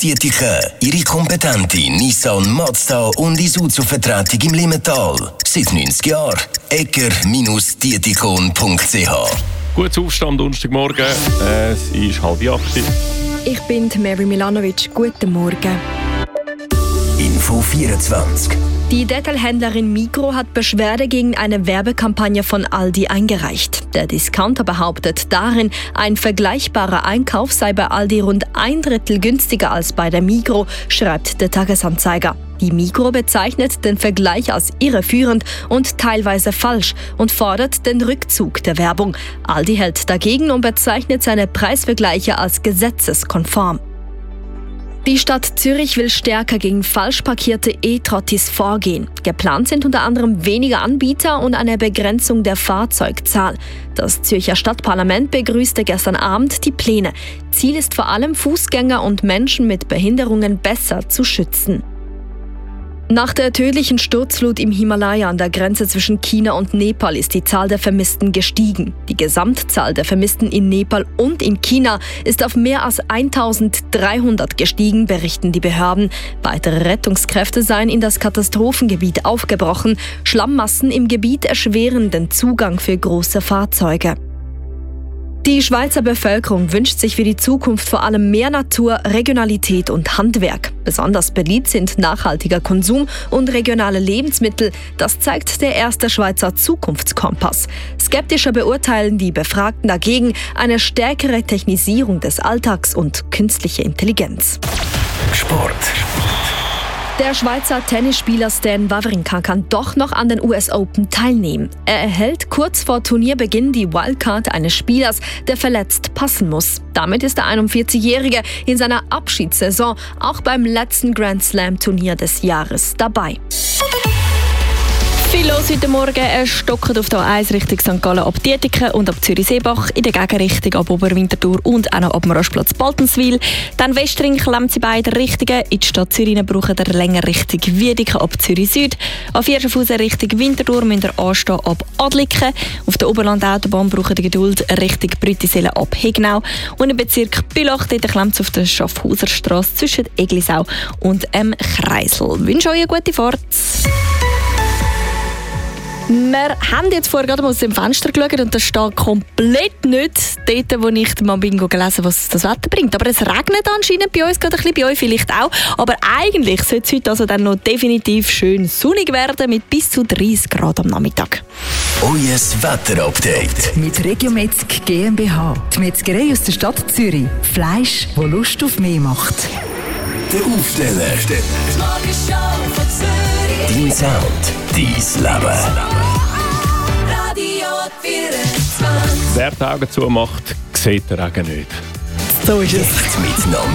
Dietikon, Ihre kompetente Nissan, Mazda und Isuzu-Vertretung im Limmental. Seit 90 Jahren. Ecker-dietikon.ch. Gutes Aufstehen am Donnerstagmorgen. Es ist 7:30. Ich bin Mary Milanovic. Guten Morgen. Info 24. Die Detailhändlerin Migros hat Beschwerde gegen eine Werbekampagne von Aldi eingereicht. Der Discounter behauptet darin, ein vergleichbarer Einkauf sei bei Aldi rund 1/3 günstiger als bei der Migros, schreibt der Tagesanzeiger. Die Migros bezeichnet den Vergleich als irreführend und teilweise falsch und fordert den Rückzug der Werbung. Aldi hält dagegen und bezeichnet seine Preisvergleiche als gesetzeskonform. Die Stadt Zürich will stärker gegen falsch parkierte E-Trottis vorgehen. Geplant sind unter anderem weniger Anbieter und eine Begrenzung der Fahrzeugzahl. Das Zürcher Stadtparlament begrüßte gestern Abend die Pläne. Ziel ist vor allem, Fußgänger und Menschen mit Behinderungen besser zu schützen. Nach der tödlichen Sturzflut im Himalaya an der Grenze zwischen China und Nepal ist die Zahl der Vermissten gestiegen. Die Gesamtzahl der Vermissten in Nepal und in China ist auf mehr als 1300 gestiegen, berichten die Behörden. Weitere Rettungskräfte seien in das Katastrophengebiet aufgebrochen. Schlammmassen im Gebiet erschweren den Zugang für große Fahrzeuge. Die Schweizer Bevölkerung wünscht sich für die Zukunft vor allem mehr Natur, Regionalität und Handwerk. Besonders beliebt sind nachhaltiger Konsum und regionale Lebensmittel. Das zeigt der erste Schweizer Zukunftskompass. Skeptischer beurteilen die Befragten dagegen eine stärkere Technisierung des Alltags und künstliche Intelligenz. Sport. Der Schweizer Tennisspieler Stan Wawrinka kann doch noch an den US Open teilnehmen. Er erhält kurz vor Turnierbeginn die Wildcard eines Spielers, der verletzt passen muss. Damit ist der 41-Jährige in seiner Abschiedssaison auch beim letzten Grand Slam Turnier des Jahres dabei. Viel los heute Morgen. Es stockt auf der A1 Richtung St. Gallen ab Dietikon und ab Zürich-Seebach, in der Gegenrichtung ab Oberwinterthur und auch noch ab dem Rastplatz Baltenswil. Dann Westring klemmt sie beide Richtungen. In die Stadt Zürich brauchen ihr länger Richtung Wiedeke ab Zürich-Süd. Auf Vierschenfusen Richtung Winterthur müsst ihr anstehen ab Adliken. Auf der Oberland-Autobahn braucht ihr Geduld Richtung Brüttisellen ab Hegnau. Und im Bezirk Bülach klemmt es auf der Schaffhauserstrasse zwischen Eglisau und Kreisel. Ich wünsche euch eine gute Fahrt. Wir haben jetzt vorher gerade aus dem Fenster geschaut und das steht komplett nicht dort, wo ich mal Bingo gelesen habe, was das Wetter bringt. Aber es regnet anscheinend bei uns, gerade ein bisschen, bei euch vielleicht auch. Aber eigentlich sollte es heute also dann noch definitiv schön sonnig werden mit bis zu 30 Grad am Nachmittag. Euer Wetterupdate. Mit Regiometzg GmbH. Die Metzgerei aus der Stadt Zürich. Fleisch, das Lust auf mehr macht. Der Aufsteller. Dein Sound, dein Leben. Wer die Augen zumacht, sieht den Regen nicht. So ist es. Mit